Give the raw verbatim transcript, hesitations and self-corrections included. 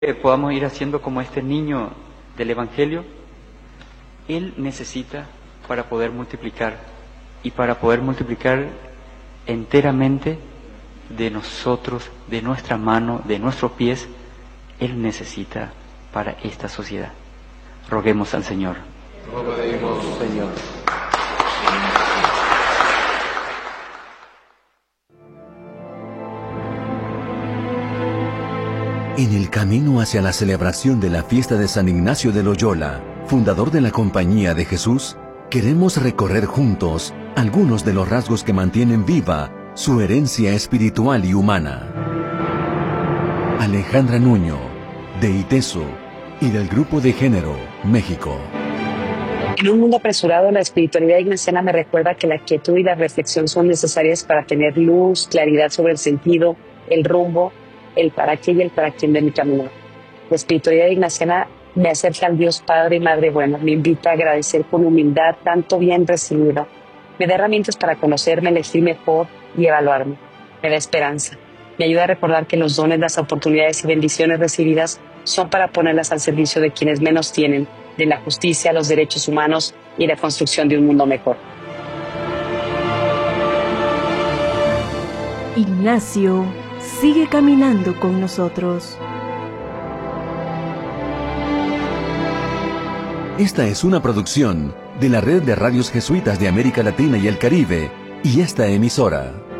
que podamos ir haciendo como este niño del Evangelio. Él necesita para poder multiplicar, y para poder multiplicar enteramente de nosotros, de nuestra mano, de nuestros pies, Él necesita para esta sociedad. Roguemos al Señor. Roguemos, Señor. En el camino hacia la celebración de la fiesta de San Ignacio de Loyola, fundador de la Compañía de Jesús, queremos recorrer juntos algunos de los rasgos que mantienen viva su herencia espiritual y humana. Alejandra Nuño, de ITESO y del Grupo de Género, México. En un mundo apresurado, la espiritualidad ignaciana me recuerda que la quietud y la reflexión son necesarias para tener luz, claridad sobre el sentido, el rumbo, el para qué y el para quién de mi camino. La espiritualidad ignaciana me acerca al Dios Padre y Madre Buena, me invita a agradecer con humildad tanto bien recibido, me da herramientas para conocerme, elegir mejor y evaluarme, me da esperanza, me ayuda a recordar que los dones, las oportunidades y bendiciones recibidas son para ponerlas al servicio de quienes menos tienen, de la justicia, los derechos humanos y la construcción de un mundo mejor. Ignacio sigue caminando con nosotros. Esta es una producción de la Red de Radios Jesuitas de América Latina y el Caribe y esta emisora.